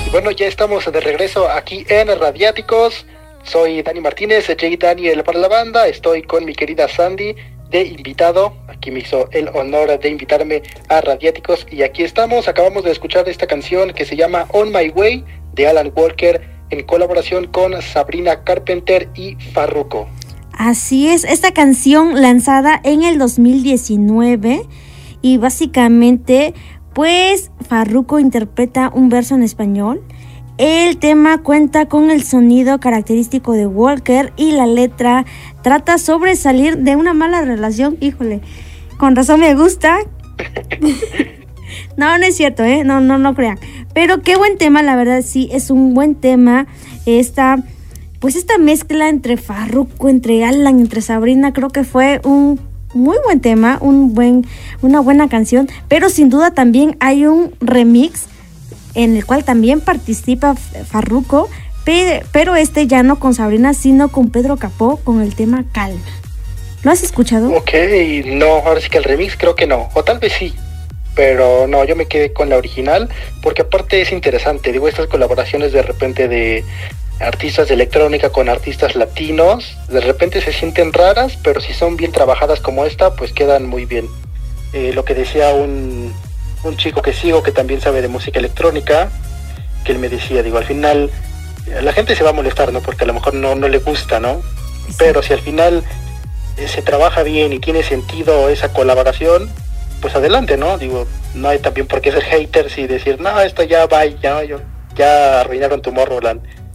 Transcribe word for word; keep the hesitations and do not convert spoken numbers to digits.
Bueno, ya estamos de regreso aquí en Radiáticos. Soy Dani Martínez, J. Daniel para la banda. Estoy con mi querida Sandy de invitado. Aquí me hizo el honor de invitarme a Radiáticos. Y aquí estamos, acabamos de escuchar esta canción que se llama On My Way de Alan Walker en colaboración con Sabrina Carpenter y Farruko. Así es, esta canción lanzada en el dos mil diecinueve y básicamente pues Farruko interpreta un verso en español. El tema cuenta con el sonido característico de Walker y la letra trata sobre salir de una mala relación. Híjole, con razón me gusta. No, no es cierto, ¿eh? No, no, no crean. Pero qué buen tema, la verdad, sí, es un buen tema. Esta, pues esta mezcla entre Farruko, entre Alan, entre Sabrina, creo que fue un muy buen tema, un buen, una buena canción. Pero sin duda también hay un remix en el cual también participa Farruko, pero este ya no con Sabrina, sino con Pedro Capó, con el tema Calma. ¿Lo has escuchado? Ok, no, ahora sí que el remix creo que no, o tal vez sí, pero no, yo me quedé con la original, porque aparte es interesante, digo, estas colaboraciones de repente de artistas de electrónica con artistas latinos, de repente se sienten raras, pero si son bien trabajadas como esta, pues quedan muy bien. Eh, lo que decía un... un chico que sigo que también sabe de música electrónica, que él me decía, digo, al final la gente se va a molestar, ¿no? Porque a lo mejor no, no le gusta, ¿no? Sí. Pero si al final eh, se trabaja bien y tiene sentido esa colaboración, pues adelante, ¿no? Digo, no hay también por qué ser haters y decir, no, esto ya va, ya, yo, ya arruinaron Tomorrowland.